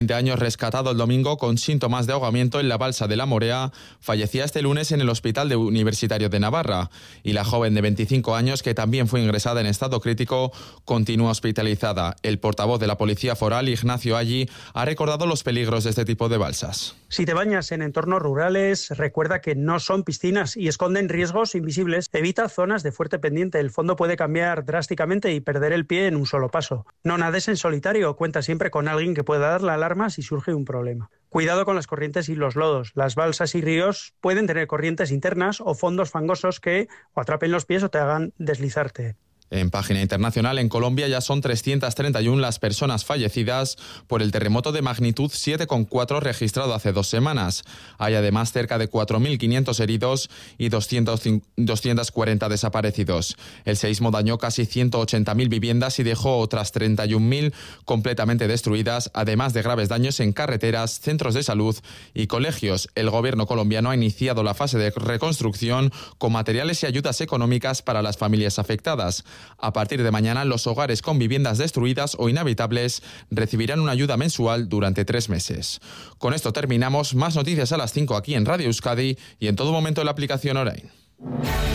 de años, rescatado el domingo con síntomas de ahogamiento en la balsa de La Morea, fallecía este lunes en el Hospital Universitario de Navarra, y la joven de 25 años, que también fue ingresada en estado crítico, continúa hospitalizada. El portavoz de la Policía Foral, Ignacio Alli, ha recordado los peligros de este tipo de balsas. Si te bañas en entornos rurales, recuerda que no son piscinas y esconden riesgos invisibles. Evita zonas de fuerte pendiente. El fondo puede cambiar drásticamente y perder el pie en un solo paso. No nades en solitario. Cuenta siempre con alguien que pueda dar la alarma si surge un problema. Cuidado con las corrientes y los lodos. Las balsas y ríos pueden tener corrientes internas o fondos fangosos que o atrapen los pies o te hagan deslizarte. En página internacional, en Colombia ya son 331 las personas fallecidas por el terremoto de magnitud 7,4 registrado hace 2 semanas. Hay además cerca de 4.500 heridos y 240 desaparecidos. El seísmo dañó casi 180.000 viviendas y dejó otras 31.000 completamente destruidas, además de graves daños en carreteras, centros de salud y colegios. El gobierno colombiano ha iniciado la fase de reconstrucción con materiales y ayudas económicas para las familias afectadas. A partir de mañana, los hogares con viviendas destruidas o inhabitables recibirán una ayuda mensual durante 3 meses. Con esto terminamos. Más noticias a las 5 aquí en Radio Euskadi y en todo momento en la aplicación Orain.